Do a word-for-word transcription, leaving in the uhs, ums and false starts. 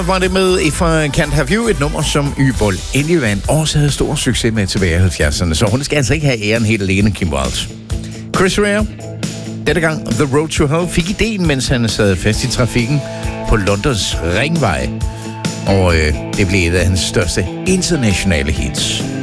Var det med If I Can't Have You, et nummer, som Yboll endelig vandt, også havde stor succes med tilbage i halvfjerdserne, så hun skal altså ikke have æren helt alene, Kim Wilde. Chris Rea, denne gang The Road to Hell, fik ideen, mens han sad fast i trafikken på Londons ringvej, og øh, det blev et af hans største internationale hits.